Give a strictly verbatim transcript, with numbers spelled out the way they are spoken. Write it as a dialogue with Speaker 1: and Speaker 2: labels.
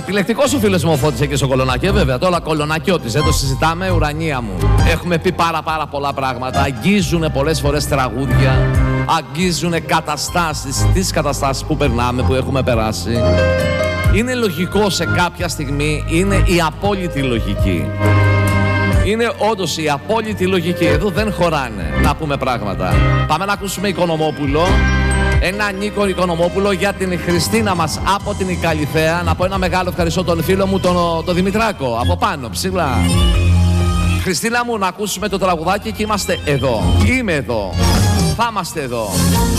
Speaker 1: Επιλεκτικός ο φίλος μου ο Φώτης εκεί στο Κολονάκι, ε, βέβαια. Τώρα Κολονακιώτης, δεν το συζητάμε, ουρανία μου. Έχουμε πει πάρα πάρα πολλά πράγματα. Αγγίζουν πολλές φορές τραγούδια. Αγγίζουν καταστάσεις, τις καταστάσεις που περνάμε, που έχουμε περάσει. Είναι λογικό σε κάποια στιγμή, είναι η απόλυτη λογική. Είναι όντως η απόλυτη λογική. Εδώ δεν χωράνε να πούμε πράγματα. Πάμε να ακούσουμε Οικονομόπουλο. Ένα Νίκο Οικονομόπουλο για την Χριστίνα μας από την Ικαλιθέα. Να πω ένα μεγάλο ευχαριστώ τον φίλο μου τον, τον Δημητράκο. Από πάνω, ψηλά. Χριστίνα μου, να ακούσουμε το τραγουδάκι και είμαστε εδώ. Είμαι εδώ. Θα είμαστε εδώ.